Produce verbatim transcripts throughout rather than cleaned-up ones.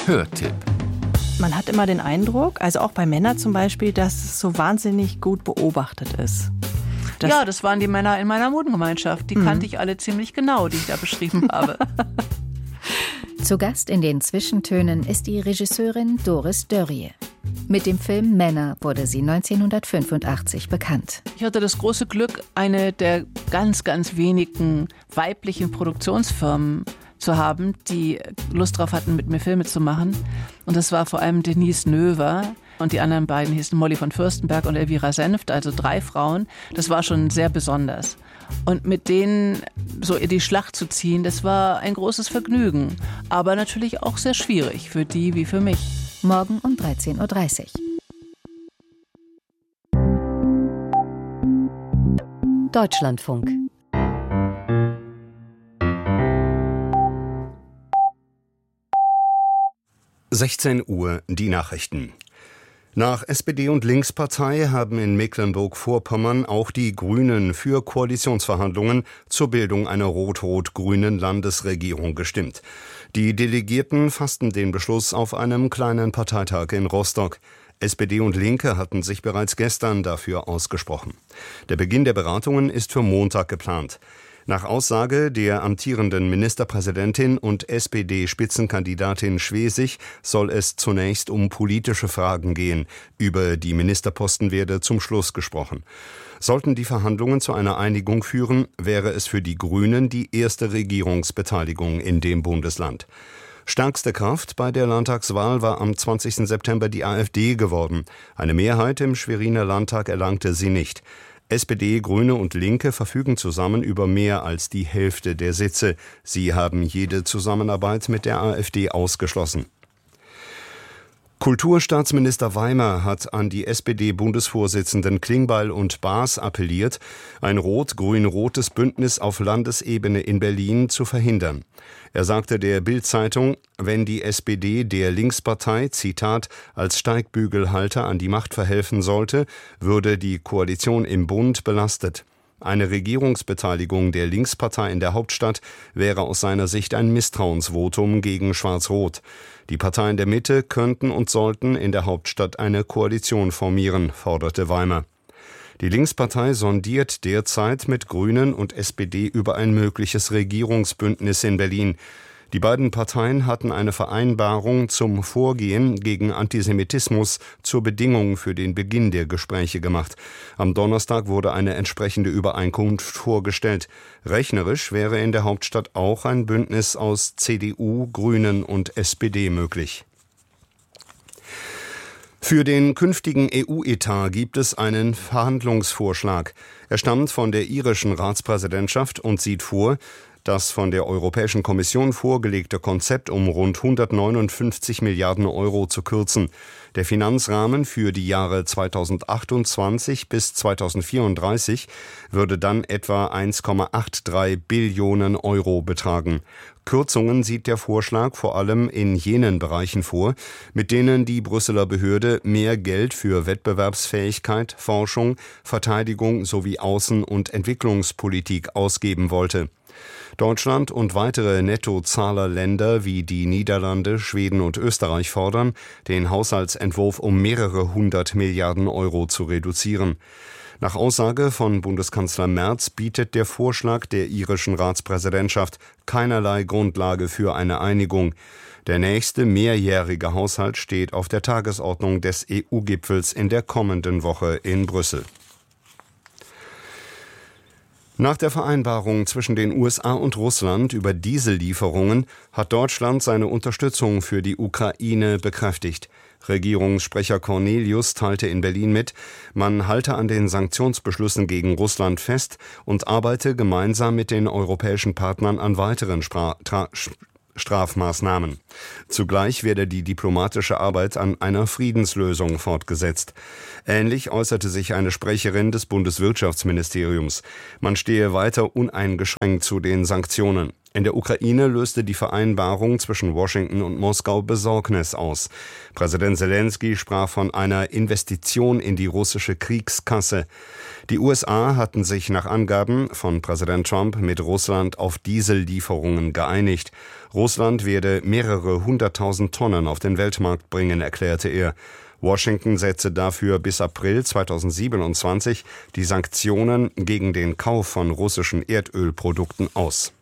Hörtipp. Man hat immer den Eindruck, also auch bei Männern zum Beispiel, dass es so wahnsinnig gut beobachtet ist. Das ja, das waren die Männer in meiner Modengemeinschaft. Die mhm. kannte ich alle ziemlich genau, die ich da beschrieben habe. Zu Gast in den Zwischentönen ist die Regisseurin Doris Dörrie. Mit dem Film Männer wurde sie neunzehnhundertfünfundachtzig bekannt. Ich hatte das große Glück, eine der ganz, ganz wenigen weiblichen Produktionsfirmen zu haben, die Lust drauf hatten, mit mir Filme zu machen. Und das war vor allem Denise Növer. Und die anderen beiden hießen Molly von Fürstenberg und Elvira Senft, also drei Frauen. Das war schon sehr besonders. Und mit denen so in die Schlacht zu ziehen, das war ein großes Vergnügen. Aber natürlich auch sehr schwierig, für die wie für mich. Morgen um dreizehn Uhr dreißig. Deutschlandfunk. sechzehn Uhr, die Nachrichten. Nach S P D und Linkspartei haben in Mecklenburg-Vorpommern auch die Grünen für Koalitionsverhandlungen zur Bildung einer rot-rot-grünen Landesregierung gestimmt. Die Delegierten fassten den Beschluss auf einem kleinen Parteitag in Rostock. S P D und Linke hatten sich bereits gestern dafür ausgesprochen. Der Beginn der Beratungen ist für Montag geplant. Nach Aussage der amtierenden Ministerpräsidentin und S P D-Spitzenkandidatin Schwesig soll es zunächst um politische Fragen gehen. Über die Ministerposten werde zum Schluss gesprochen. Sollten die Verhandlungen zu einer Einigung führen, wäre es für die Grünen die erste Regierungsbeteiligung in dem Bundesland. Stärkste Kraft bei der Landtagswahl war am zwanzigsten September die AfD geworden. Eine Mehrheit im Schweriner Landtag erlangte sie nicht. S P D, Grüne und Linke verfügen zusammen über mehr als die Hälfte der Sitze. Sie haben jede Zusammenarbeit mit der AfD ausgeschlossen. Kulturstaatsminister Weimer hat an die S P D-Bundesvorsitzenden Klingbeil und Baas appelliert, ein rot-grün-rotes Bündnis auf Landesebene in Berlin zu verhindern. Er sagte der Bild-Zeitung, wenn die S P D der Linkspartei, Zitat, als Steigbügelhalter an die Macht verhelfen sollte, würde die Koalition im Bund belastet. Eine Regierungsbeteiligung der Linkspartei in der Hauptstadt wäre aus seiner Sicht ein Misstrauensvotum gegen Schwarz-Rot. Die Parteien der Mitte könnten und sollten in der Hauptstadt eine Koalition formieren, forderte Weimer. Die Linkspartei sondiert derzeit mit Grünen und S P D über ein mögliches Regierungsbündnis in Berlin. Die beiden Parteien hatten eine Vereinbarung zum Vorgehen gegen Antisemitismus zur Bedingung für den Beginn der Gespräche gemacht. Am Donnerstag wurde eine entsprechende Übereinkunft vorgestellt. Rechnerisch wäre in der Hauptstadt auch ein Bündnis aus C D U, Grünen und S P D möglich. Für den künftigen E U-Etat gibt es einen Verhandlungsvorschlag. Er stammt von der irischen Ratspräsidentschaft und sieht vor, das von der Europäischen Kommission vorgelegte Konzept um rund hundertneunundfünfzig Milliarden Euro zu kürzen. Der Finanzrahmen für die Jahre zweitausendachtundzwanzig bis zweitausendvierunddreißig würde dann etwa eins Komma dreiundachtzig Billionen Euro betragen. Kürzungen sieht der Vorschlag vor allem in jenen Bereichen vor, mit denen die Brüsseler Behörde mehr Geld für Wettbewerbsfähigkeit, Forschung, Verteidigung sowie Außen- und Entwicklungspolitik ausgeben wollte. Deutschland und weitere Nettozahlerländer wie die Niederlande, Schweden und Österreich fordern, den Haushaltsentwurf um mehrere hundert Milliarden Euro zu reduzieren. Nach Aussage von Bundeskanzler Merz bietet der Vorschlag der irischen Ratspräsidentschaft keinerlei Grundlage für eine Einigung. Der nächste mehrjährige Haushalt steht auf der Tagesordnung des E U-Gipfels in der kommenden Woche in Brüssel. Nach der Vereinbarung zwischen den U S A und Russland über Diesellieferungen hat Deutschland seine Unterstützung für die Ukraine bekräftigt. Regierungssprecher Cornelius teilte in Berlin mit, man halte an den Sanktionsbeschlüssen gegen Russland fest und arbeite gemeinsam mit den europäischen Partnern an weiteren Spra- Tra- Strafmaßnahmen. Zugleich werde die diplomatische Arbeit an einer Friedenslösung fortgesetzt. Ähnlich äußerte sich eine Sprecherin des Bundeswirtschaftsministeriums. Man stehe weiter uneingeschränkt zu den Sanktionen. In der Ukraine löste die Vereinbarung zwischen Washington und Moskau Besorgnis aus. Präsident Selenskyj sprach von einer Investition in die russische Kriegskasse. Die U S A hatten sich nach Angaben von Präsident Trump mit Russland auf Diesellieferungen geeinigt. Russland werde mehrere hunderttausend Tonnen auf den Weltmarkt bringen, erklärte er. Washington setze dafür bis April zweitausendsiebenundzwanzig die Sanktionen gegen den Kauf von russischen Erdölprodukten aus.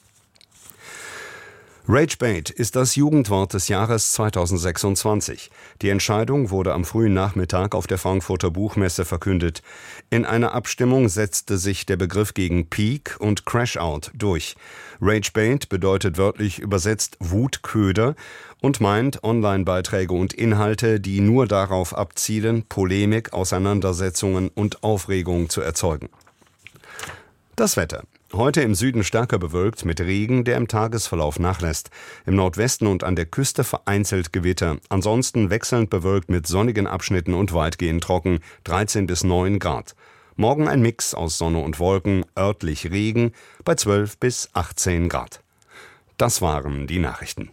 Ragebait ist das Jugendwort des Jahres zweitausendsechsundzwanzig. Die Entscheidung wurde am frühen Nachmittag auf der Frankfurter Buchmesse verkündet. In einer Abstimmung setzte sich der Begriff gegen Peak und Crashout durch. Ragebait bedeutet wörtlich übersetzt Wutköder und meint Online-Beiträge und Inhalte, die nur darauf abzielen, Polemik, Auseinandersetzungen und Aufregung zu erzeugen. Das Wetter. Heute im Süden stärker bewölkt mit Regen, der im Tagesverlauf nachlässt. Im Nordwesten und an der Küste vereinzelt Gewitter. Ansonsten wechselnd bewölkt mit sonnigen Abschnitten und weitgehend trocken, dreizehn bis neun Grad. Morgen ein Mix aus Sonne und Wolken, örtlich Regen bei zwölf bis achtzehn Grad. Das waren die Nachrichten.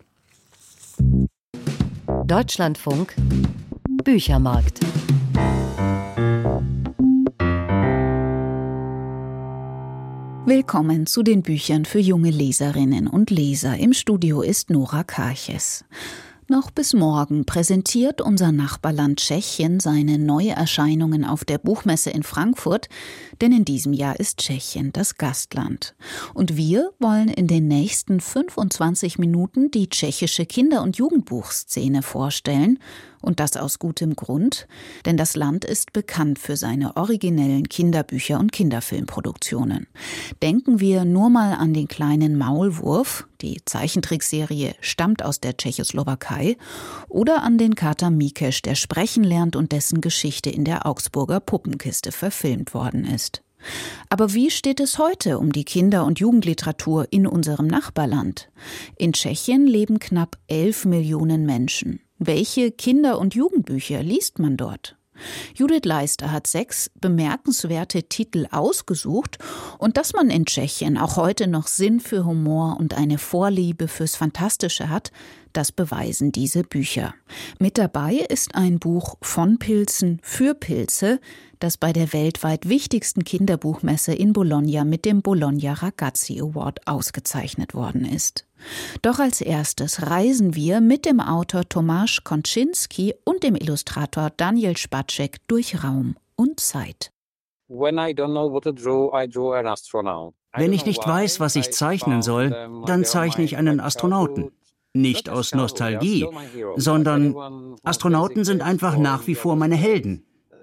Deutschlandfunk Büchermarkt. Willkommen zu den Büchern für junge Leserinnen und Leser. Im Studio ist Nora Karches. Noch bis morgen präsentiert unser Nachbarland Tschechien seine Neuerscheinungen auf der Buchmesse in Frankfurt, denn in diesem Jahr ist Tschechien das Gastland. Und wir wollen in den nächsten fünfundzwanzig Minuten die tschechische Kinder- und Jugendbuchszene vorstellen. Und das aus gutem Grund, denn das Land ist bekannt für seine originellen Kinderbücher und Kinderfilmproduktionen. Denken wir nur mal an den kleinen Maulwurf, die Zeichentrickserie stammt aus der Tschechoslowakei, oder an den Kater Mikes, der sprechen lernt und dessen Geschichte in der Augsburger Puppenkiste verfilmt worden ist. Aber wie steht es heute um die Kinder- und Jugendliteratur in unserem Nachbarland? In Tschechien leben knapp elf Millionen Menschen. Welche Kinder- und Jugendbücher liest man dort? Judith Leister hat sechs bemerkenswerte Titel ausgesucht und dass man in Tschechien auch heute noch Sinn für Humor und eine Vorliebe fürs Fantastische hat, das beweisen diese Bücher. Mit dabei ist ein Buch von Pilzen für Pilze, das bei der weltweit wichtigsten Kinderbuchmesse in Bologna mit dem Bologna Ragazzi Award ausgezeichnet worden ist. Doch als erstes reisen wir mit dem Autor Tomasz Konczynski und dem Illustrator Daniel Spacek durch Raum und Zeit. Wenn ich nicht weiß, was ich zeichnen soll, dann zeichne ich einen Astronauten. Nicht aus Nostalgie, sondern Astronauten sind einfach nach wie vor meine Helden.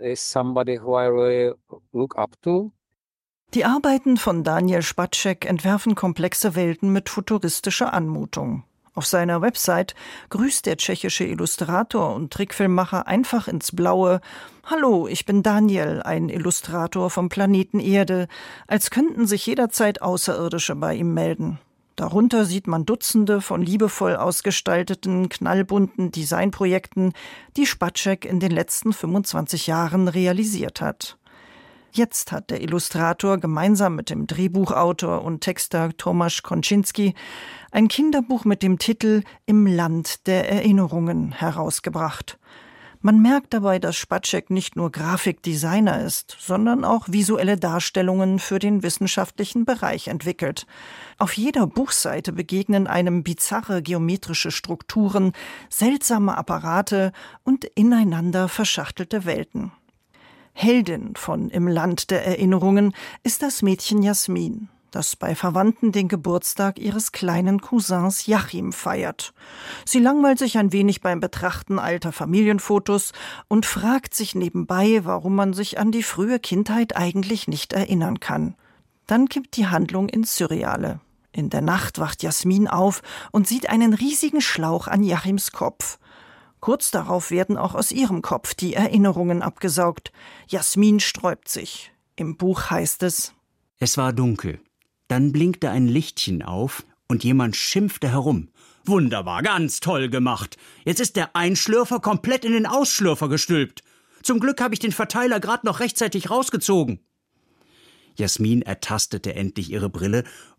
Die Arbeiten von Daniel Spacek entwerfen komplexe Welten mit futuristischer Anmutung. Auf seiner Website grüßt der tschechische Illustrator und Trickfilmmacher einfach ins Blaue: Hallo, ich bin Daniel, ein Illustrator vom Planeten Erde, als könnten sich jederzeit Außerirdische bei ihm melden. Darunter sieht man Dutzende von liebevoll ausgestalteten, knallbunten Designprojekten, die Spacek in den letzten fünfundzwanzig Jahren realisiert hat. Jetzt hat der Illustrator gemeinsam mit dem Drehbuchautor und Texter Tomasz Konczynski ein Kinderbuch mit dem Titel »Im Land der Erinnerungen« herausgebracht. Man merkt dabei, dass Spacek nicht nur Grafikdesigner ist, sondern auch visuelle Darstellungen für den wissenschaftlichen Bereich entwickelt. Auf jeder Buchseite begegnen einem bizarre geometrische Strukturen, seltsame Apparate und ineinander verschachtelte Welten. Heldin von »Im Land der Erinnerungen« ist das Mädchen Jasmin, das bei Verwandten den Geburtstag ihres kleinen Cousins Jachim feiert. Sie langweilt sich ein wenig beim Betrachten alter Familienfotos und fragt sich nebenbei, warum man sich an die frühe Kindheit eigentlich nicht erinnern kann. Dann kippt die Handlung ins Surreale. In der Nacht wacht Jasmin auf und sieht einen riesigen Schlauch an Jachims Kopf. Kurz darauf werden auch aus ihrem Kopf die Erinnerungen abgesaugt. Jasmin sträubt sich. Im Buch heißt es: Es war dunkel. Dann blinkte ein Lichtchen auf und jemand schimpfte herum. Wunderbar, ganz toll gemacht. Jetzt ist der Einschlürfer komplett in den Ausschlürfer gestülpt. Zum Glück habe ich den Verteiler gerade noch rechtzeitig rausgezogen. Jasmin ertastete endlich ihre Brille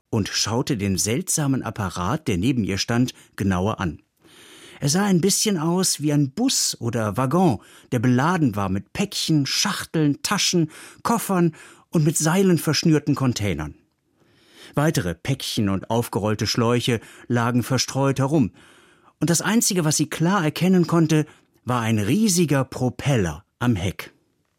und schaute den seltsamen Apparat, der neben ihr stand, genauer an. Er sah ein bisschen aus wie ein Bus oder Waggon, der beladen war mit Päckchen, Schachteln, Taschen, Koffern und mit Seilen verschnürten Containern. Weitere Päckchen und aufgerollte Schläuche lagen verstreut herum, und das Einzige, was sie klar erkennen konnte, war ein riesiger Propeller am Heck.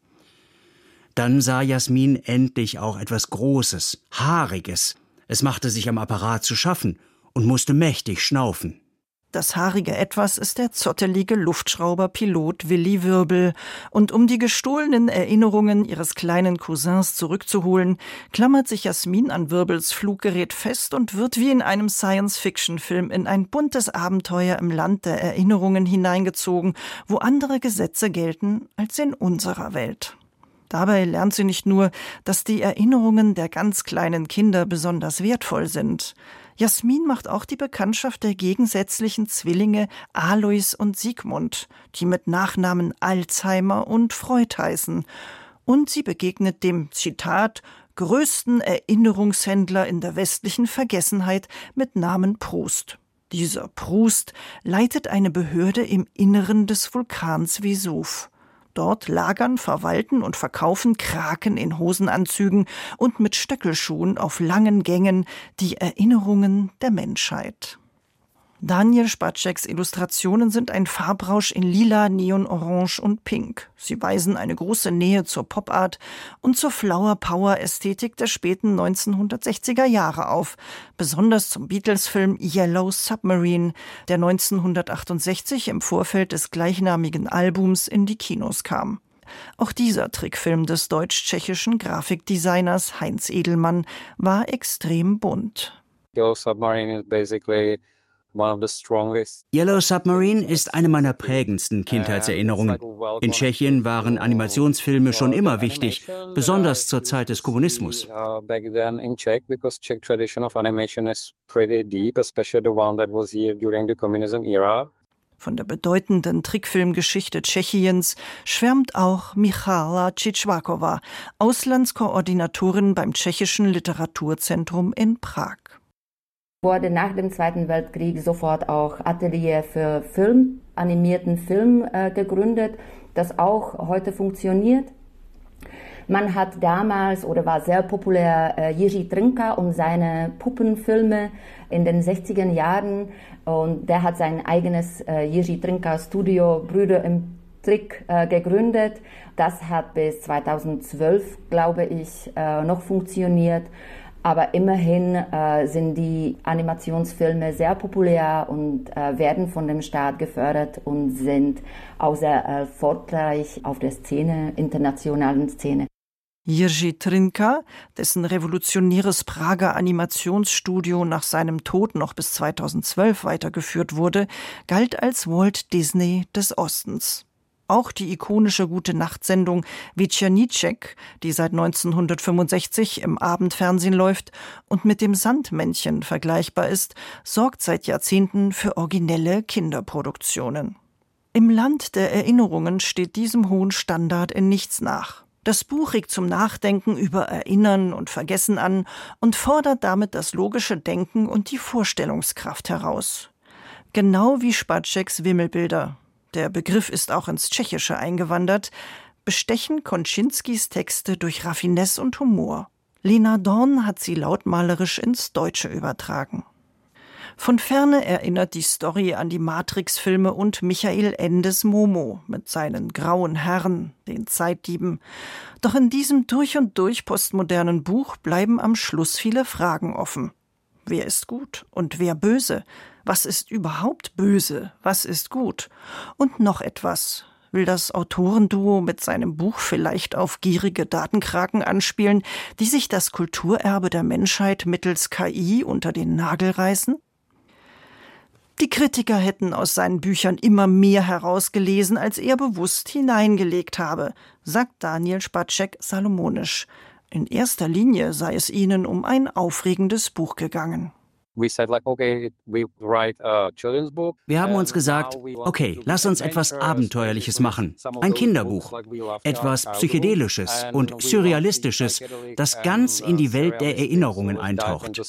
Dann sah Jasmin endlich auch etwas Großes, Haariges. Es machte sich am Apparat zu schaffen und musste mächtig schnaufen. Das haarige Etwas ist der zottelige Luftschrauber-Pilot Willi Wirbel. Und um die gestohlenen Erinnerungen ihres kleinen Cousins zurückzuholen, klammert sich Jasmin an Wirbels Fluggerät fest und wird wie in einem Science-Fiction-Film in ein buntes Abenteuer im Land der Erinnerungen hineingezogen, wo andere Gesetze gelten als in unserer Welt. Dabei lernt sie nicht nur, dass die Erinnerungen der ganz kleinen Kinder besonders wertvoll sind. Jasmin macht auch die Bekanntschaft der gegensätzlichen Zwillinge Alois und Sigmund, die mit Nachnamen Alzheimer und Freud heißen. Und sie begegnet dem, Zitat, größten Erinnerungshändler in der westlichen Vergessenheit mit Namen Proust. Dieser Proust leitet eine Behörde im Inneren des Vulkans Vesuv. Dort lagern, verwalten und verkaufen Kraken in Hosenanzügen und mit Stöckelschuhen auf langen Gängen die Erinnerungen der Menschheit. Daniel Spaceks Illustrationen sind ein Farbrausch in Lila, Neon, Orange und Pink. Sie weisen eine große Nähe zur Pop-Art und zur Flower-Power-Ästhetik der späten neunzehnhundertsechziger Jahre auf, besonders zum Beatles-Film Yellow Submarine, der neunzehnhundertachtundsechzig im Vorfeld des gleichnamigen Albums in die Kinos kam. Auch dieser Trickfilm des deutsch-tschechischen Grafikdesigners Heinz Edelmann war extrem bunt. Yellow Submarine is basically Yellow Submarine ist eine meiner prägendsten Kindheitserinnerungen. In Tschechien waren Animationsfilme schon immer wichtig, besonders zur Zeit des Kommunismus. Von der bedeutenden Trickfilmgeschichte Tschechiens schwärmt auch Michala Tschitschwakowa, Auslandskoordinatorin beim Tschechischen Literaturzentrum in Prag. Wurde nach dem Zweiten Weltkrieg sofort auch Atelier für Film, animierten Film äh, gegründet, das auch heute funktioniert. Man hat damals oder war sehr populär äh, Jiří Trnka und seine Puppenfilme in den sechziger Jahren, und der hat sein eigenes äh, Jiří Trnka Studio Brüder im Trick äh, gegründet. Das hat bis zweitausendzwölf, glaube ich, äh, noch funktioniert. Aber immerhin äh, sind die Animationsfilme sehr populär und äh, werden von dem Staat gefördert und sind auch sehr erfolgreich auf der Szene, internationalen Szene. Jiří Trnka, dessen revolutionäres Prager Animationsstudio nach seinem Tod noch bis zweitausendzwölf weitergeführt wurde, galt als Walt Disney des Ostens. Auch die ikonische Gute-Nacht-Sendung Večerníček, die seit neunzehnhundertfünfundsechzig im Abendfernsehen läuft und mit dem Sandmännchen vergleichbar ist, sorgt seit Jahrzehnten für originelle Kinderproduktionen. Im Land der Erinnerungen steht diesem hohen Standard in nichts nach. Das Buch regt zum Nachdenken über Erinnern und Vergessen an und fordert damit das logische Denken und die Vorstellungskraft heraus. Genau wie Spaceks Wimmelbilder. Der Begriff ist auch ins Tschechische eingewandert, bestechen Končinskys Texte durch Raffinesse und Humor. Lena Dorn hat sie lautmalerisch ins Deutsche übertragen. Von Ferne erinnert die Story an die Matrix-Filme und Michael Endes Momo mit seinen grauen Herren, den Zeitdieben. Doch in diesem durch und durch postmodernen Buch bleiben am Schluss viele Fragen offen. Wer ist gut und wer böse? Was ist überhaupt böse? Was ist gut? Und noch etwas. Will das Autorenduo mit seinem Buch vielleicht auf gierige Datenkraken anspielen, die sich das Kulturerbe der Menschheit mittels K I unter den Nagel reißen? Die Kritiker hätten aus seinen Büchern immer mehr herausgelesen, als er bewusst hineingelegt habe, sagt Daniel Spacek salomonisch. In erster Linie sei es ihnen um ein aufregendes Buch gegangen. Wir haben uns gesagt, okay, lass uns etwas Abenteuerliches machen. Ein Kinderbuch. Etwas Psychedelisches und Surrealistisches, das ganz in die Welt der Erinnerungen eintaucht.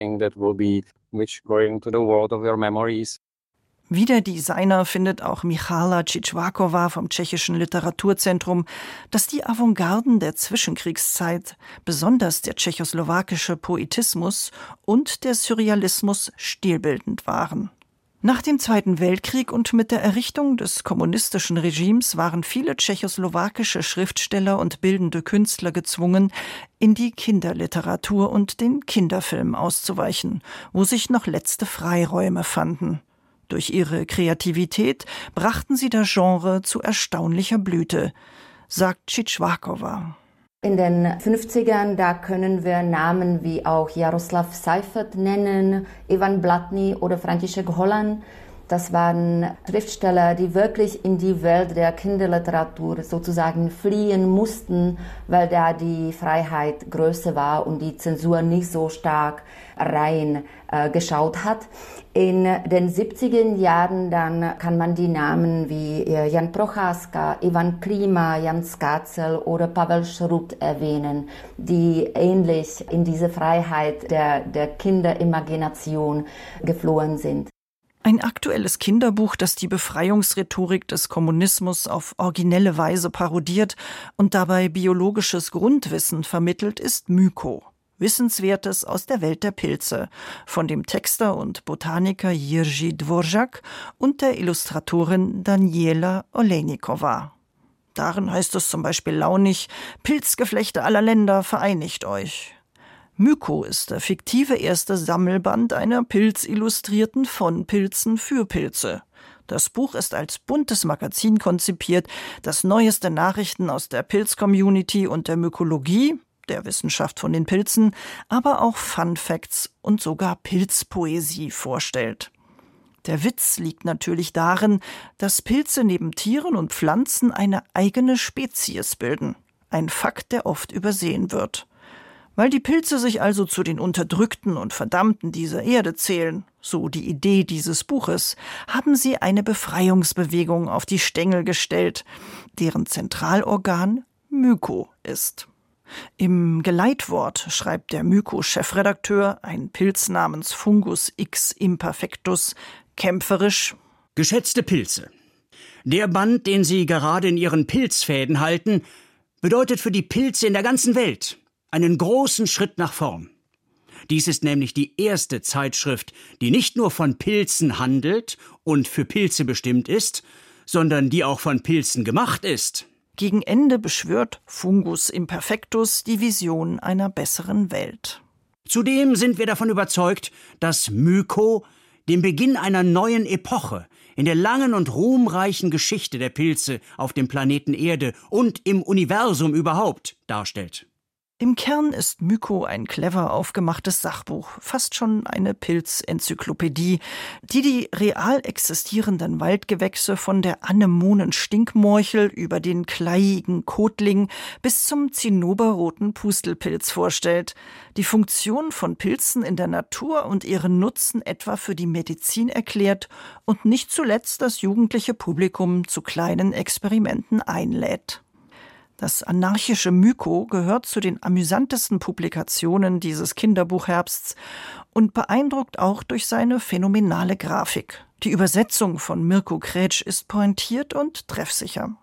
Wie der Designer findet auch Michala Cicvaková vom Tschechischen Literaturzentrum, dass die Avantgarden der Zwischenkriegszeit, besonders der tschechoslowakische Poetismus und der Surrealismus, stilbildend waren. Nach dem Zweiten Weltkrieg und mit der Errichtung des kommunistischen Regimes waren viele tschechoslowakische Schriftsteller und bildende Künstler gezwungen, in die Kinderliteratur und den Kinderfilm auszuweichen, wo sich noch letzte Freiräume fanden. Durch ihre Kreativität brachten sie das Genre zu erstaunlicher Blüte, sagt Cicvaková. In den fünfzigern, da können wir Namen wie auch Jaroslav Seifert nennen, Ivan Blatný oder František Holan. Das waren Schriftsteller, die wirklich in die Welt der Kinderliteratur sozusagen fliehen mussten, weil da die Freiheit größer war und die Zensur nicht so stark rein äh, geschaut hat. In den siebziger Jahren dann kann man die Namen wie äh, Jan Procházka, Ivan Klima, Jan Skazel oder Pavel Šrut erwähnen, die ähnlich in diese Freiheit der, der Kinderimagination geflohen sind. Ein aktuelles Kinderbuch, das die Befreiungsrhetorik des Kommunismus auf originelle Weise parodiert und dabei biologisches Grundwissen vermittelt, ist Myko. Wissenswertes aus der Welt der Pilze von dem Texter und Botaniker Jiří Dvořák und der Illustratorin Daniela Olejniková. Darin heißt es zum Beispiel launig: Pilzgeflechte aller Länder, vereinigt euch. Myko ist der fiktive erste Sammelband einer pilzillustrierten von Pilzen für Pilze. Das Buch ist als buntes Magazin konzipiert, das neueste Nachrichten aus der Pilz-Community und der Mykologie, der Wissenschaft von den Pilzen, aber auch Fun Facts und sogar Pilzpoesie vorstellt. Der Witz liegt natürlich darin, dass Pilze neben Tieren und Pflanzen eine eigene Spezies bilden. Ein Fakt, der oft übersehen wird. Weil die Pilze sich also zu den Unterdrückten und Verdammten dieser Erde zählen, so die Idee dieses Buches, haben sie eine Befreiungsbewegung auf die Stängel gestellt, deren Zentralorgan Myko ist. Im Geleitwort schreibt der Myko-Chefredakteur, ein Pilz namens Fungus X imperfectus, kämpferisch: Geschätzte Pilze, der Band, den Sie gerade in Ihren Pilzfäden halten, bedeutet für die Pilze in der ganzen Welt einen großen Schritt nach vorn. Dies ist nämlich die erste Zeitschrift, die nicht nur von Pilzen handelt und für Pilze bestimmt ist, sondern die auch von Pilzen gemacht ist. Gegen Ende beschwört Fungus imperfectus die Vision einer besseren Welt. Zudem sind wir davon überzeugt, dass Myko den Beginn einer neuen Epoche in der langen und ruhmreichen Geschichte der Pilze auf dem Planeten Erde und im Universum überhaupt darstellt. Im Kern ist Myko ein clever aufgemachtes Sachbuch, fast schon eine Pilzenzyklopädie, die die real existierenden Waldgewächse von der Anemonen-Stinkmorchel über den kleiigen Kotling bis zum zinnoberroten Pustelpilz vorstellt, die Funktion von Pilzen in der Natur und ihren Nutzen etwa für die Medizin erklärt und nicht zuletzt das jugendliche Publikum zu kleinen Experimenten einlädt. Das anarchische Myko gehört zu den amüsantesten Publikationen dieses Kinderbuchherbsts und beeindruckt auch durch seine phänomenale Grafik. Die Übersetzung von Mirko Kretsch ist pointiert und treffsicher.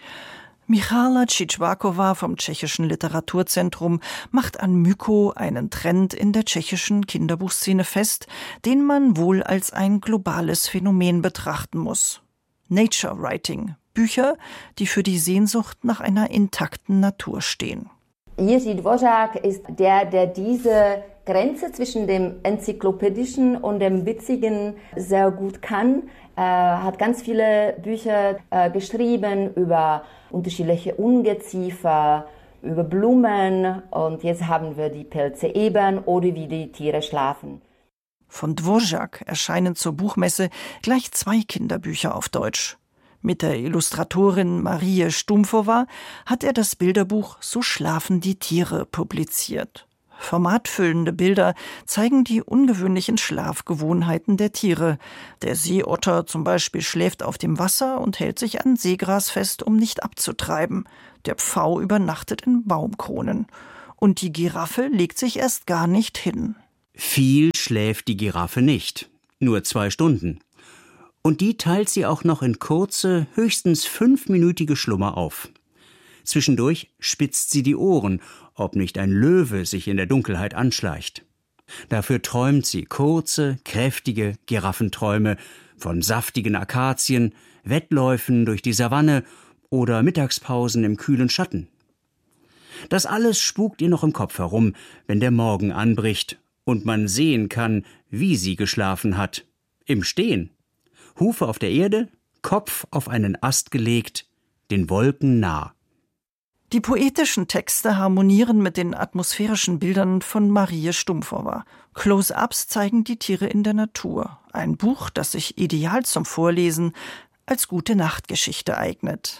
Michala Cicvaková vom Tschechischen Literaturzentrum macht an Myko einen Trend in der tschechischen Kinderbuchszene fest, den man wohl als ein globales Phänomen betrachten muss. Nature Writing. Bücher, die für die Sehnsucht nach einer intakten Natur stehen. Jiří Dvořák ist der, der diese Grenze zwischen dem Enzyklopädischen und dem Witzigen sehr gut kann. Er hat ganz viele Bücher äh, geschrieben über unterschiedliche Ungeziefer, über Blumen, und jetzt haben wir die Pilze eben oder wie die Tiere schlafen. Von Dvořák erscheinen zur Buchmesse gleich zwei Kinderbücher auf Deutsch. Mit der Illustratorin Marie Stumpfová hat er das Bilderbuch So schlafen die Tiere publiziert. Formatfüllende Bilder zeigen die ungewöhnlichen Schlafgewohnheiten der Tiere. Der Seeotter zum Beispiel schläft auf dem Wasser und hält sich an Seegras fest, um nicht abzutreiben. Der Pfau übernachtet in Baumkronen. Und die Giraffe legt sich erst gar nicht hin. Viel schläft die Giraffe nicht. Nur zwei Stunden. Und die teilt sie auch noch in kurze, höchstens fünfminütige Schlummer auf. Zwischendurch spitzt sie die Ohren, ob nicht ein Löwe sich in der Dunkelheit anschleicht. Dafür träumt sie kurze, kräftige Giraffenträume von saftigen Akazien, Wettläufen durch die Savanne oder Mittagspausen im kühlen Schatten. Das alles spukt ihr noch im Kopf herum, wenn der Morgen anbricht und man sehen kann, wie sie geschlafen hat. Im Stehen. Hufe auf der Erde, Kopf auf einen Ast gelegt, den Wolken nah. Die poetischen Texte harmonieren mit den atmosphärischen Bildern von Marie Stumpfova. Close-ups zeigen die Tiere in der Natur. Ein Buch, das sich ideal zum Vorlesen als Gute-Nacht-Geschichte eignet.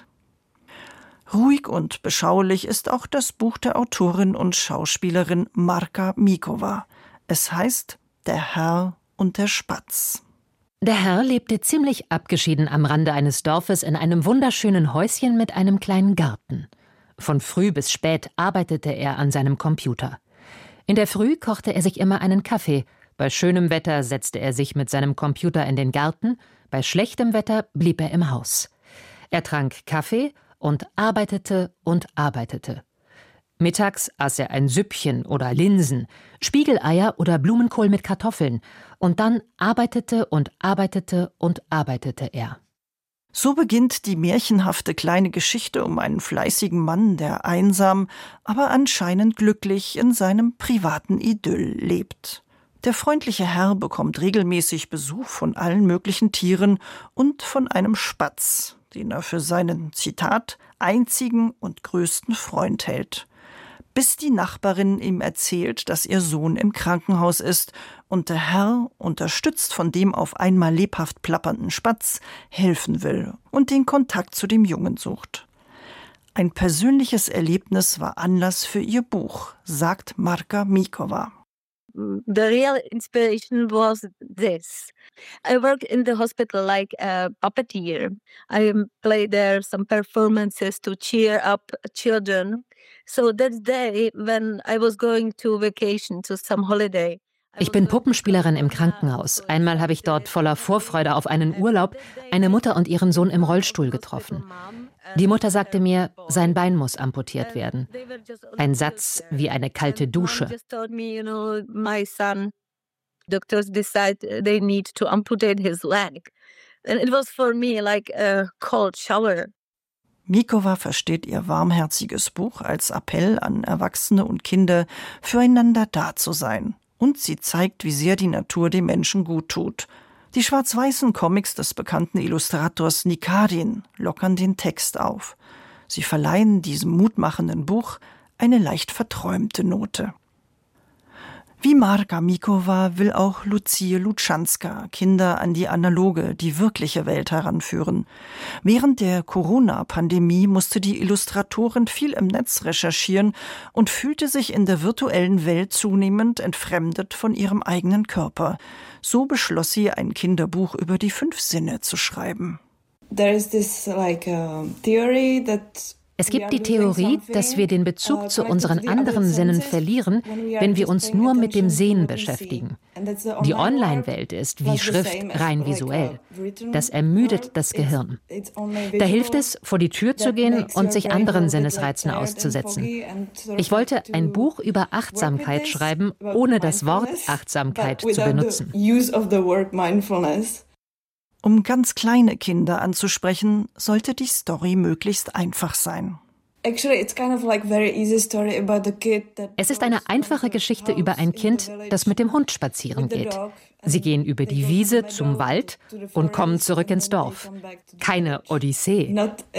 Ruhig und beschaulich ist auch das Buch der Autorin und Schauspielerin Marka Mikova. Es heißt Der Herr und der Spatz. Der Herr lebte ziemlich abgeschieden am Rande eines Dorfes in einem wunderschönen Häuschen mit einem kleinen Garten. Von früh bis spät arbeitete er an seinem Computer. In der Früh kochte er sich immer einen Kaffee, bei schönem Wetter setzte er sich mit seinem Computer in den Garten, bei schlechtem Wetter blieb er im Haus. Er trank Kaffee und arbeitete und arbeitete. Mittags aß er ein Süppchen oder Linsen, Spiegeleier oder Blumenkohl mit Kartoffeln, und dann arbeitete und arbeitete und arbeitete er. So beginnt die märchenhafte kleine Geschichte um einen fleißigen Mann, der einsam, aber anscheinend glücklich in seinem privaten Idyll lebt. Der freundliche Herr bekommt regelmäßig Besuch von allen möglichen Tieren und von einem Spatz, den er für seinen, Zitat, einzigen und größten Freund hält. Bis die Nachbarin ihm erzählt, dass ihr Sohn im Krankenhaus ist und der Herr, unterstützt von dem auf einmal lebhaft plappernden Spatz, helfen will und den Kontakt zu dem Jungen sucht. Ein persönliches Erlebnis war Anlass für ihr Buch, sagt Marka Mikova. The real inspiration was this. I work in the hospital like a puppeteer. I play there some performances to cheer up children. So that day when I was going to vacation to some holiday. Ich bin Puppenspielerin im Krankenhaus. Einmal habe ich dort voller Vorfreude auf einen Urlaub eine Mutter und ihren Sohn im Rollstuhl getroffen. Die Mutter sagte mir, sein Bein muss amputiert werden. Ein Satz wie eine kalte Dusche. Doctors decide they need to amputate his leg. And it was for me like a cold shower. Mikova versteht ihr warmherziges Buch als Appell an Erwachsene und Kinder, füreinander da zu sein. Und sie zeigt, wie sehr die Natur dem Menschen gut tut. Die schwarz-weißen Comics des bekannten Illustrators Nikarin lockern den Text auf. Sie verleihen diesem mutmachenden Buch eine leicht verträumte Note. Wie Marka Mikova will auch Lucie Luczanska Kinder an die analoge, die wirkliche Welt heranführen. Während der Corona-Pandemie musste die Illustratorin viel im Netz recherchieren und fühlte sich in der virtuellen Welt zunehmend entfremdet von ihrem eigenen Körper. So beschloss sie, ein Kinderbuch über die fünf Sinne zu schreiben. There is this like a theory that Es gibt die Theorie, dass wir den Bezug zu unseren anderen Sinnen verlieren, wenn wir uns nur mit dem Sehen beschäftigen. Die Online-Welt ist, wie Schrift, rein visuell. Das ermüdet das Gehirn. Da hilft es, vor die Tür zu gehen und sich anderen Sinnesreizen auszusetzen. Ich wollte ein Buch über Achtsamkeit schreiben, ohne das Wort Achtsamkeit zu benutzen. Um ganz kleine Kinder anzusprechen, sollte die Story möglichst einfach sein. Es ist eine einfache Geschichte über ein Kind, das mit dem Hund spazieren geht. Sie gehen über die Wiese zum Wald und kommen zurück ins Dorf. Keine Odyssee.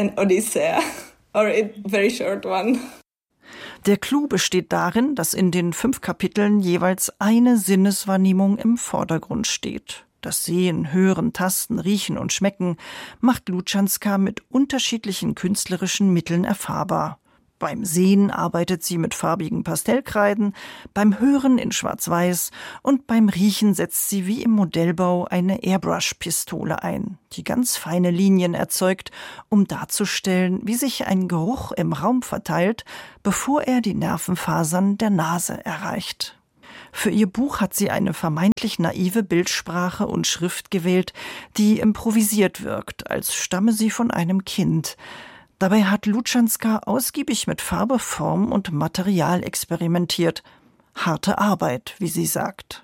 Der Clou besteht darin, dass in den fünf Kapiteln jeweils eine Sinneswahrnehmung im Vordergrund steht. Das Sehen, Hören, Tasten, Riechen und Schmecken macht Luczanska mit unterschiedlichen künstlerischen Mitteln erfahrbar. Beim Sehen arbeitet sie mit farbigen Pastellkreiden, beim Hören in Schwarz-Weiß und beim Riechen setzt sie wie im Modellbau eine Airbrush-Pistole ein, die ganz feine Linien erzeugt, um darzustellen, wie sich ein Geruch im Raum verteilt, bevor er die Nervenfasern der Nase erreicht. Für ihr Buch hat sie eine vermeintlich naive Bildsprache und Schrift gewählt, die improvisiert wirkt, als stamme sie von einem Kind. Dabei hat Luczanska ausgiebig mit Farbe, Form und Material experimentiert. Harte Arbeit, wie sie sagt.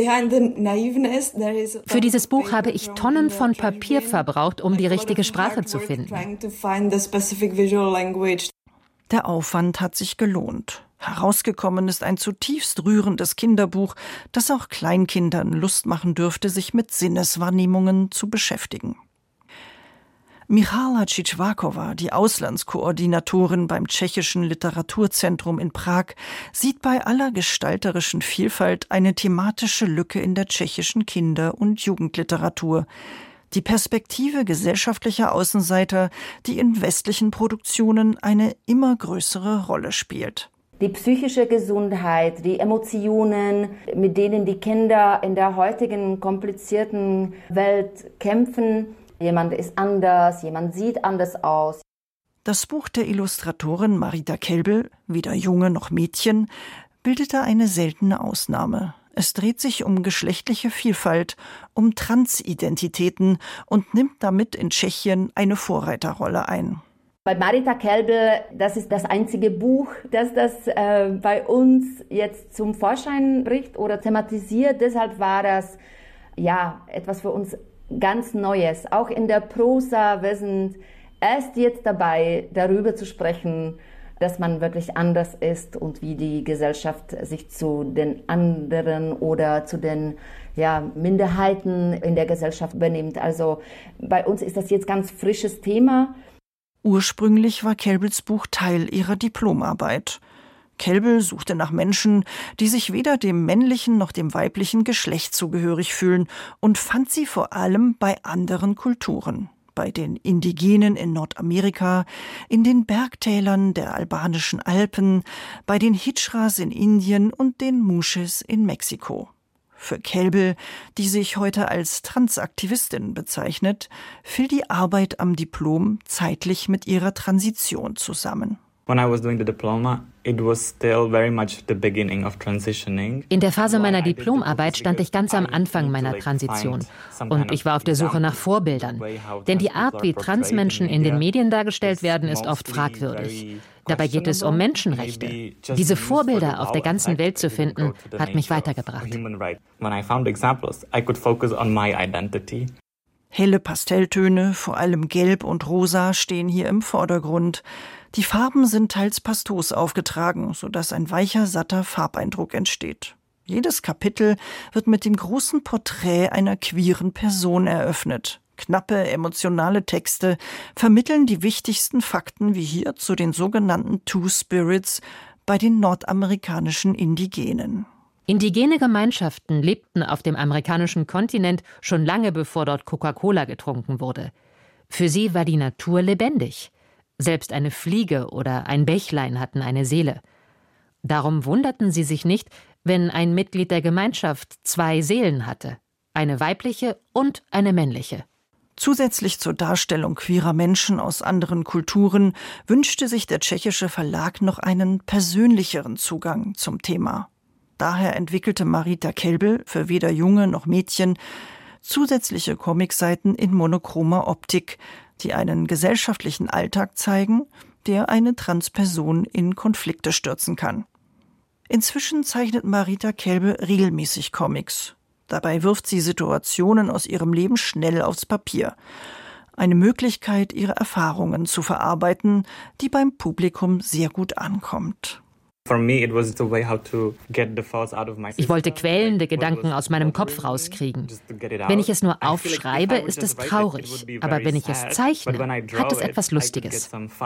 Für dieses Buch habe ich Tonnen von Papier verbraucht, um die richtige Sprache zu finden. Der Aufwand hat sich gelohnt. Herausgekommen ist ein zutiefst rührendes Kinderbuch, das auch Kleinkindern Lust machen dürfte, sich mit Sinneswahrnehmungen zu beschäftigen. Michala Cicvaková, die Auslandskoordinatorin beim Tschechischen Literaturzentrum in Prag, sieht bei aller gestalterischen Vielfalt eine thematische Lücke in der tschechischen Kinder- und Jugendliteratur. Die Perspektive gesellschaftlicher Außenseiter, die in westlichen Produktionen eine immer größere Rolle spielt. Die psychische Gesundheit, die Emotionen, mit denen die Kinder in der heutigen komplizierten Welt kämpfen. Jemand ist anders, jemand sieht anders aus. Das Buch der Illustratorin Marita Kelbel, weder Junge noch Mädchen, bildete eine seltene Ausnahme. Es dreht sich um geschlechtliche Vielfalt, um Transidentitäten und nimmt damit in Tschechien eine Vorreiterrolle ein. Bei Marita Kelbel, das ist das einzige Buch, das das äh, bei uns jetzt zum Vorschein bringt oder thematisiert. Deshalb war das ja etwas für uns ganz Neues. Auch in der Prosa, wir sind erst jetzt dabei, darüber zu sprechen, dass man wirklich anders ist und wie die Gesellschaft sich zu den anderen oder zu den ja, Minderheiten in der Gesellschaft benimmt. Also bei uns ist das jetzt ganz frisches Thema. Ursprünglich war Kelbels Buch Teil ihrer Diplomarbeit. Kelbel suchte nach Menschen, die sich weder dem männlichen noch dem weiblichen Geschlecht zugehörig fühlen und fand sie vor allem bei anderen Kulturen. Bei den Indigenen in Nordamerika, in den Bergtälern der albanischen Alpen, bei den Hijras in Indien und den Muxes in Mexiko. Für Kelbel, die sich heute als Transaktivistin bezeichnet, fiel die Arbeit am Diplom zeitlich mit ihrer Transition zusammen. When I was doing the diploma, it was still very much the beginning of transitioning. In der Phase meiner Diplomarbeit stand ich ganz am Anfang meiner Transition und ich war auf der Suche nach Vorbildern. Denn die Art, wie Transmenschen in den Medien dargestellt werden, ist oft fragwürdig. Dabei geht es um Menschenrechte. Diese Vorbilder auf der ganzen Welt zu finden, hat mich weitergebracht. When I found examples, I could focus on my identity. Helle Pastelltöne, vor allem Gelb und Rosa, stehen hier im Vordergrund. Die Farben sind teils pastos aufgetragen, sodass ein weicher, satter Farbeindruck entsteht. Jedes Kapitel wird mit dem großen Porträt einer queeren Person eröffnet. Knappe, emotionale Texte vermitteln die wichtigsten Fakten, wie hier zu den sogenannten Two-Spirits bei den nordamerikanischen Indigenen. Indigene Gemeinschaften lebten auf dem amerikanischen Kontinent schon lange bevor dort Coca-Cola getrunken wurde. Für sie war die Natur lebendig. Selbst eine Fliege oder ein Bächlein hatten eine Seele. Darum wunderten sie sich nicht, wenn ein Mitglied der Gemeinschaft zwei Seelen hatte, eine weibliche und eine männliche. Zusätzlich zur Darstellung queerer Menschen aus anderen Kulturen wünschte sich der tschechische Verlag noch einen persönlicheren Zugang zum Thema. Daher entwickelte Marita Kelbel für weder Junge noch Mädchen zusätzliche Comicseiten in monochromer Optik, die einen gesellschaftlichen Alltag zeigen, der eine Transperson in Konflikte stürzen kann. Inzwischen zeichnet Marita Kelbel regelmäßig Comics. Dabei wirft sie Situationen aus ihrem Leben schnell aufs Papier. Eine Möglichkeit, ihre Erfahrungen zu verarbeiten, die beim Publikum sehr gut ankommt. Ich wollte quälende Gedanken aus meinem Kopf rauskriegen. Wenn ich es nur aufschreibe, ist es traurig. Aber wenn ich es zeichne, hat es etwas Lustiges.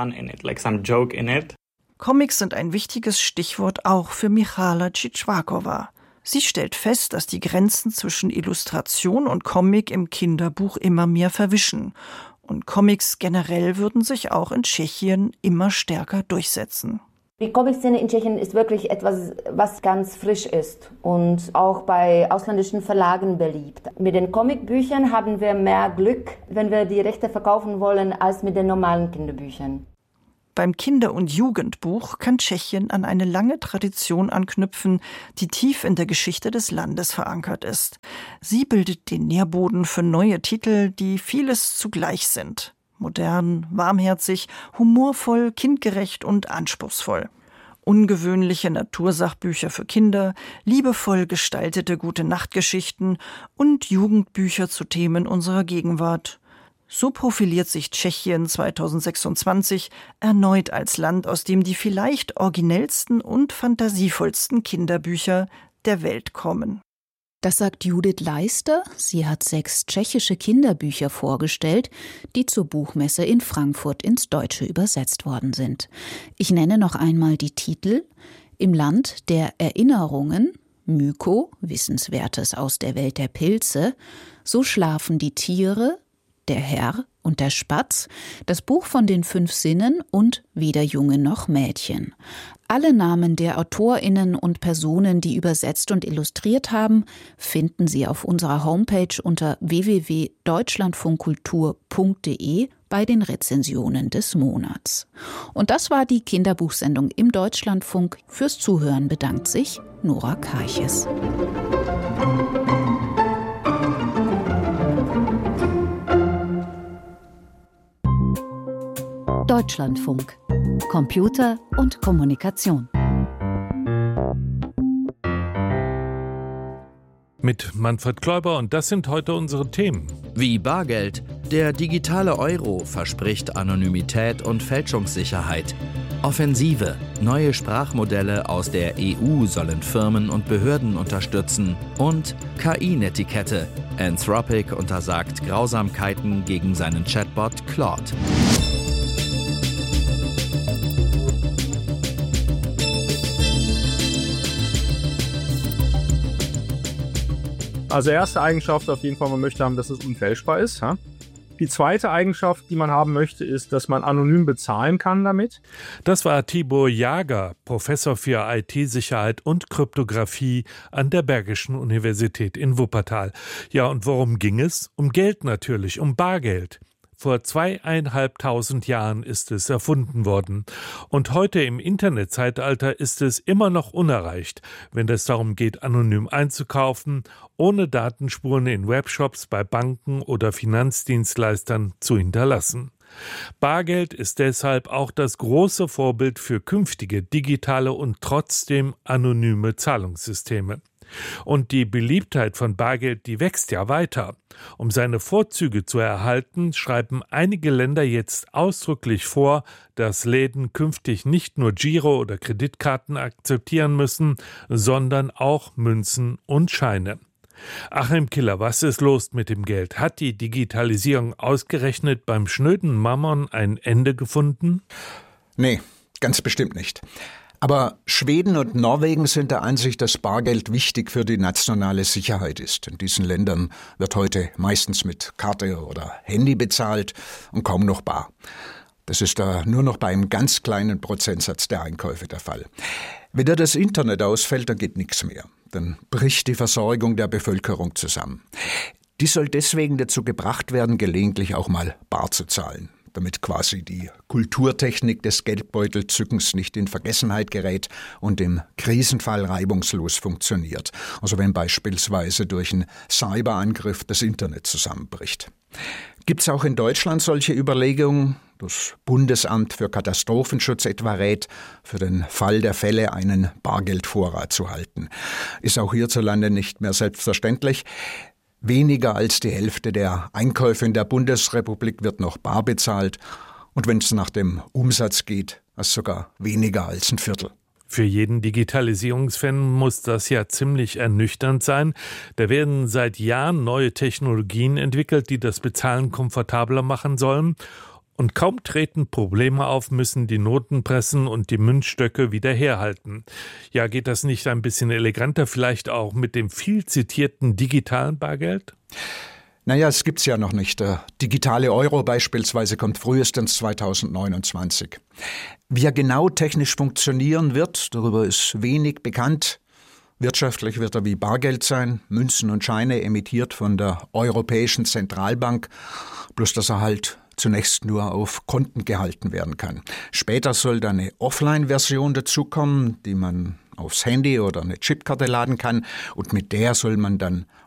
Comics sind ein wichtiges Stichwort auch für Michala Cicvaková. Sie stellt fest, dass die Grenzen zwischen Illustration und Comic im Kinderbuch immer mehr verwischen Und Comics generell würden sich auch in Tschechien immer stärker durchsetzen. Die Comic-Szene in Tschechien ist wirklich etwas, was ganz frisch ist und auch bei ausländischen Verlagen beliebt. Mit den Comicbüchern haben wir mehr Glück, wenn wir die Rechte verkaufen wollen, als mit den normalen Kinderbüchern. Beim Kinder- und Jugendbuch kann Tschechien an eine lange Tradition anknüpfen, die tief in der Geschichte des Landes verankert ist. Sie bildet den Nährboden für neue Titel, die vieles zugleich sind. Modern, warmherzig, humorvoll, kindgerecht und anspruchsvoll. Ungewöhnliche Natursachbücher für Kinder, liebevoll gestaltete Gute-Nacht-Geschichten und Jugendbücher zu Themen unserer Gegenwart. So profiliert sich Tschechien zweitausendsechsundzwanzig erneut als Land, aus dem die vielleicht originellsten und fantasievollsten Kinderbücher der Welt kommen. Das sagt Judith Leister. Sie hat sechs tschechische Kinderbücher vorgestellt, die zur Buchmesse in Frankfurt ins Deutsche übersetzt worden sind. Ich nenne noch einmal die Titel: Im Land der Erinnerungen, Myko, Wissenswertes aus der Welt der Pilze, So schlafen die Tiere, Der Herr und der Spatz, das Buch von den fünf Sinnen und Weder Junge noch Mädchen. Alle Namen der AutorInnen und Personen, die übersetzt und illustriert haben, finden Sie auf unserer Homepage unter w w w punkt deutschlandfunkkultur punkt d e bei den Rezensionen des Monats. Und das war die Kinderbuchsendung im Deutschlandfunk. Fürs Zuhören bedankt sich Nora Karches. Deutschlandfunk. Computer und Kommunikation. Mit Manfred Kläuber, und das sind heute unsere Themen. Wie Bargeld. Der digitale Euro verspricht Anonymität und Fälschungssicherheit. Offensive. Neue Sprachmodelle aus der E U sollen Firmen und Behörden unterstützen. Und K I-Netiquette. Anthropic untersagt Grausamkeiten gegen seinen Chatbot Claude. Also erste Eigenschaft auf jeden Fall, man möchte haben, dass es unfälschbar ist. Ha? Die zweite Eigenschaft, die man haben möchte, ist, dass man anonym bezahlen kann damit. Das war Tibor Jager, Professor für I T-Sicherheit und Kryptographie an der Bergischen Universität in Wuppertal. Ja, und worum ging es? Um Geld natürlich, um Bargeld. Vor zweieinhalbtausend Jahren ist es erfunden worden. Und heute im Internetzeitalter ist es immer noch unerreicht, wenn es darum geht, anonym einzukaufen, ohne Datenspuren in Webshops, bei Banken oder Finanzdienstleistern zu hinterlassen. Bargeld ist deshalb auch das große Vorbild für künftige digitale und trotzdem anonyme Zahlungssysteme. Und die Beliebtheit von Bargeld, die wächst ja weiter. Um seine Vorzüge zu erhalten, schreiben einige Länder jetzt ausdrücklich vor, dass Läden künftig nicht nur Giro- oder Kreditkarten akzeptieren müssen, sondern auch Münzen und Scheine. Achim Killer, was ist los mit dem Geld? Hat die Digitalisierung ausgerechnet beim schnöden Mammon ein Ende gefunden? Nee, ganz bestimmt nicht. Aber Schweden und Norwegen sind der Ansicht, dass Bargeld wichtig für die nationale Sicherheit ist. In diesen Ländern wird heute meistens mit Karte oder Handy bezahlt und kaum noch bar. Das ist da nur noch bei einem ganz kleinen Prozentsatz der Einkäufe der Fall. Wenn da das Internet ausfällt, dann geht nichts mehr. Dann bricht die Versorgung der Bevölkerung zusammen. Die soll deswegen dazu gebracht werden, gelegentlich auch mal bar zu zahlen, damit quasi die Kulturtechnik des Geldbeutelzückens nicht in Vergessenheit gerät und im Krisenfall reibungslos funktioniert. Also wenn beispielsweise durch einen Cyberangriff das Internet zusammenbricht. Gibt es auch in Deutschland solche Überlegungen? Das Bundesamt für Katastrophenschutz etwa rät, für den Fall der Fälle einen Bargeldvorrat zu halten. Ist auch hierzulande nicht mehr selbstverständlich. Weniger als die Hälfte der Einkäufe in der Bundesrepublik wird noch bar bezahlt. Und wenn es nach dem Umsatz geht, ist sogar weniger als ein Viertel. Für jeden Digitalisierungsfan muss das ja ziemlich ernüchternd sein. Da werden seit Jahren neue Technologien entwickelt, die das Bezahlen komfortabler machen sollen. Und kaum treten Probleme auf, müssen die Notenpressen und die Münzstöcke wieder herhalten. Ja, geht das nicht ein bisschen eleganter, vielleicht auch mit dem viel zitierten digitalen Bargeld? Naja, es gibt's ja noch nicht. Der digitale Euro beispielsweise kommt frühestens zweitausendneunundzwanzig. Wie er genau technisch funktionieren wird, darüber ist wenig bekannt. Wirtschaftlich wird er wie Bargeld sein, Münzen und Scheine emittiert von der Europäischen Zentralbank, bloß dass er halt zunächst nur auf Konten gehalten werden kann. Später soll dann eine Offline-Version dazukommen, die man aufs Handy oder eine Chipkarte laden kann, und mit der soll man dann